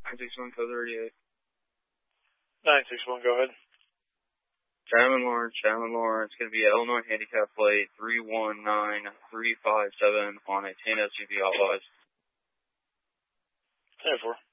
961 code 38. 961, go ahead. Chapman Lawrence, going to be Illinois handicap plate 319357 on a 10 SUV Outlaws. 10-4.